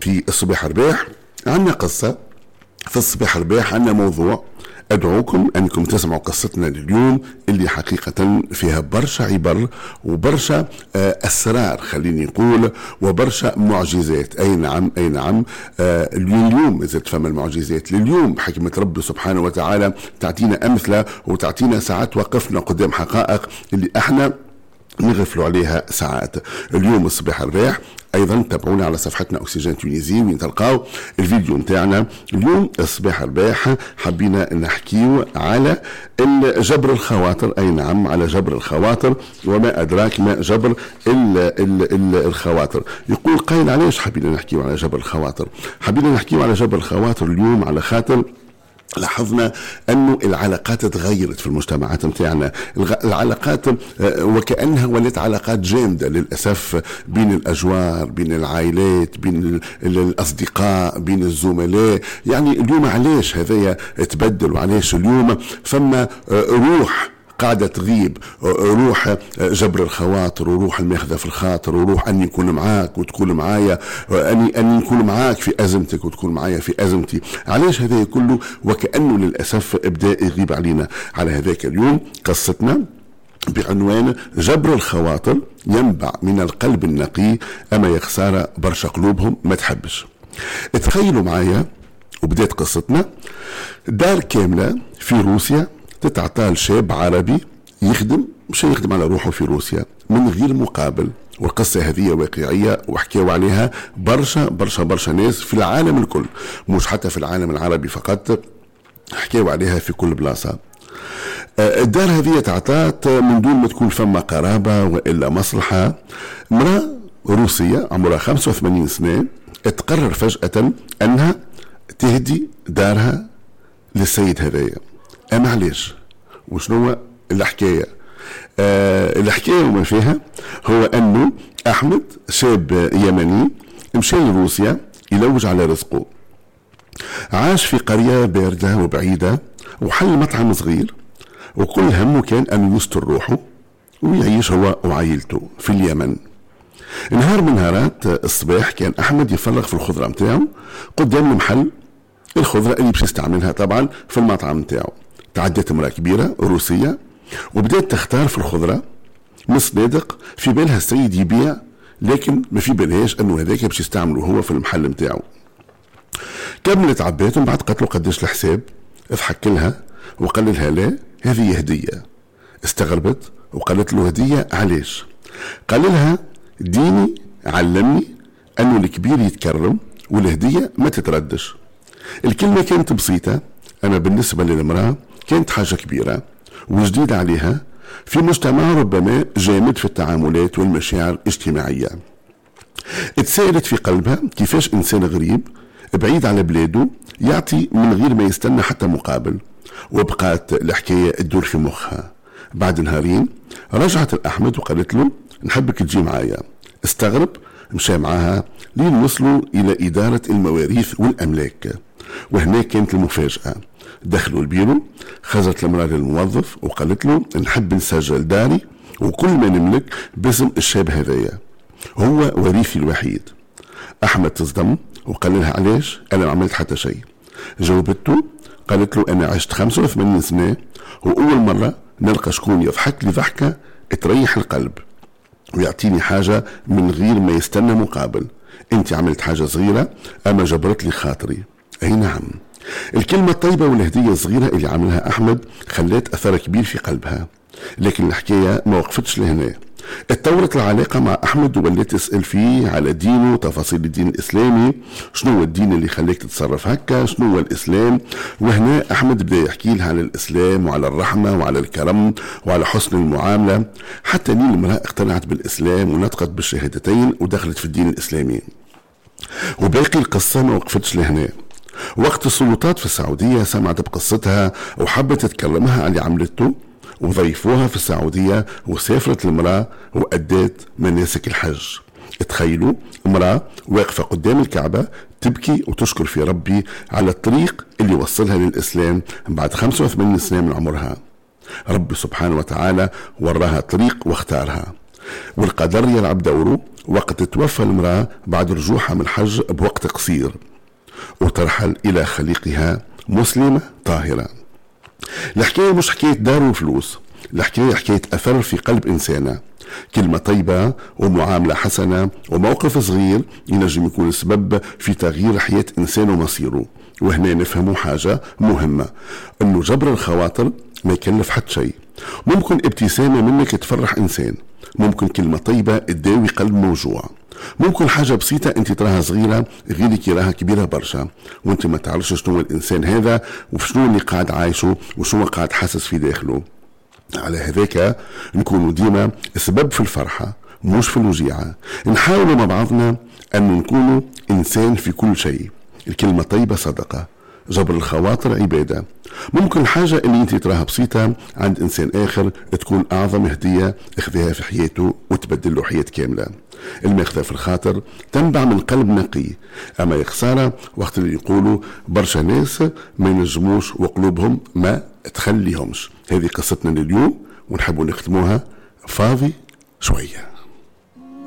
في الصباح الرباح عندنا قصة. في الصباح الرباح عندنا موضوع أدعوكم أنكم تسمعوا قصتنا لليوم اللي حقيقة فيها برشا عبر وبرشا أسرار خليني نقول وبرشا معجزات. أي نعم أي نعم. اليوم إذا تفهم المعجزات لليوم بحكمة رب سبحانه وتعالى تعطينا أمثلة وتعطينا ساعات وقفنا قدام حقائق اللي احنا نغفلوا عليها ساعات. اليوم الصباح الرباح ايضا تابعونا على صفحتنا اكسجين تونيزي وين تلقاو الفيديو نتاعنا. اليوم الصباح الرباح حبينا نحكيو على جبر الخواطر. اي نعم على جبر الخواطر. وما ادراك ما جبر الخواطر. يقول قائل علاش حبينا نحكيو على جبر الخواطر؟ حبينا نحكيو على جبر الخواطر اليوم على خاطر لاحظنا انه العلاقات تغيرت في المجتمعات متاعنا. العلاقات وكانها ولات علاقات جامده للاسف بين الاجوار، بين العائلات، بين الاصدقاء، بين الزملاء. يعني اليوم علاش هذايا تبدل وعلاش اليوم فما روح قاعدة تغيب، روح جبر الخواطر وروح الماخذة في الخاطر وروح أني يكون معاك وتكون معايا، أني نكون معاك في أزمتك وتكون معايا في أزمتي. علاش هذا كله وكأنه للأسف إبدأ يغيب علينا؟ على هذاك اليوم قصتنا بعنوان جبر الخواطر ينبع من القلب النقي أما يا خسارة برشا قلوبهم ما تحبش. تخيلوا معايا وبدأت قصتنا. دار كاملة في روسيا تتعطى شاب عربي يخدم مش يخدم على روحه في روسيا من غير مقابل. والقصة هذه واقعية وحكيوا عليها برشا ناس في العالم الكل، مش حتى في العالم العربي فقط، حكيوا عليها في كل بلاصة. الدار هذه تعطات من دون ما تكون فما قرابة وإلا مصلحة. امرأة روسية عمرها 85 سنة تقرر فجأة أنها تهدي دارها للسيد هذايا. معليش وشنو الحكاية؟ الحكاية وما فيها هو أنه أحمد شاب يمني مشى لروسيا يلوج على رزقه. عاش في قرية باردة وبعيدة وحل مطعم صغير وكل همه كان أن يستر روحه ويعيش هو وعائلته في اليمن. نهار من نهارات الصباح كان أحمد يفرغ في الخضرة متاعه قدام المحل الخضرة اللي باش يستعملها طبعا في المطعم متاعه. تعدت امرأة كبيرة روسية وبدأت تختار في الخضرة من صنادق في بالها السيد يبيع، لكن ما في بالهاش انه هذاك باش يستعمله هو في المحل متاعه. كملت عبات ومن بعد قالت له قداش الحساب؟ ضحك لها وقال لها لا هذه هدية. استغربت وقالت له هدية علاش؟ قال لها ديني علمني انه الكبير يتكرم والهدية ما تتردش. الكلمة كانت بسيطة اما بالنسبة للمرأة كانت حاجة كبيرة وجديدة عليها في مجتمع ربما جامد في التعاملات والمشاعر الاجتماعية. اتساءلت في قلبها كيفاش انسان غريب بعيد على بلاده يعطي من غير ما يستنى حتى مقابل، وبقات الحكاية تدور في مخها. بعد نهارين رجعت الأحمد وقالت له نحبك تجي معايا. استغرب، مشى معاها لين وصلوا إلى إدارة المواريث والأملاك، وهناك كانت المفاجأة. دخلوا البيرو، خرجت المرأة للموظف وقالت له نحب نسجل داري وكل ما نملك باسم الشاب هذايا، هو وريثي الوحيد. أحمد تصدم وقال لها علاش؟ أنا ما عملت حتى شيء. جاوبته قالت له أنا عشت 85 سنة وأول مرة نلقى شكون يضحك لي ضحكة تريح القلب ويعطيني حاجة من غير ما يستنى مقابل. انت عملت حاجة صغيرة اما جبرت لي خاطري. اي نعم، الكلمة الطيبة والهدية الصغيرة اللي عملها احمد خلت اثر كبير في قلبها. لكن الحكاية ما وقفتش لهنا، اتطورت العلاقة مع احمد ووليت تسأل فيه على دينه، تفاصيل الدين الاسلامي، شنو هو الدين اللي خليك تتصرف هكا، شنو هو الاسلام. وهنا احمد بدا يحكي لها على الاسلام وعلى الرحمة وعلى الكرم وعلى حسن المعاملة، حتى لين المرأة اقتنعت بالاسلام ونطقت بالشهادتين ودخلت في الدين الاسلامي. وباقي القصة ما وقفتش لهنا. وقت السلطات في السعودية سمعت بقصتها وحبت تكلمها عن اللي عملته، وضيفوها في السعودية وسافرت المرأة وأدت مناسك الحج. تخيلوا امرأة واقفة قدام الكعبة تبكي وتشكر في ربي على الطريق اللي وصلها للإسلام بعد 85 سنة من عمرها. رب سبحانه وتعالى وراها طريق واختارها، والقدر يلعب دوره وقت توفى المرأة بعد رجوعها من الحج بوقت قصير وترحل إلى خليقها مسلمة طاهرة. الحكاية مش حكاية دار وفلوس، الحكاية حكاية أثر في قلب إنسانة. كلمة طيبة ومعاملة حسنة وموقف صغير ينجم يكون سبب في تغيير حياة إنسان ومصيره. وهنا نفهموا حاجة مهمة، أنه جبر الخواطر ما يكلف حد شيء. ممكن ابتسامة منك تفرح إنسان، ممكن كلمة طيبة تداوي قلب موجوع، ممكن حاجة بسيطة انت تراها صغيرة غيرك يراها كبيرة برشا، وانت ما تعرفش شنو الإنسان هذا وشنو اللي قاعد عايشه وشنو قاعد حاسس في داخله. على هذاك نكونوا ديما سبب في الفرحة مش في الوجيعة. نحاولوا مع بعضنا أن نكونوا إنسان في كل شيء. الكلمة طيبة صدقة، جبر الخواطر عبادة. ممكن الحاجة اللي انت تراها بسيطة عند إنسان آخر تكون أعظم هدية اخذها في حياته وتبدل له حياة كاملة. الماخذة في الخاطر تنبع من قلب نقي. أما يخسارة وقت اللي يقولوا برشا ناس ما ينجموش وقلوبهم ما تخليهمش. هذه قصتنا لليوم ونحبوا نختموها فاضي شوية.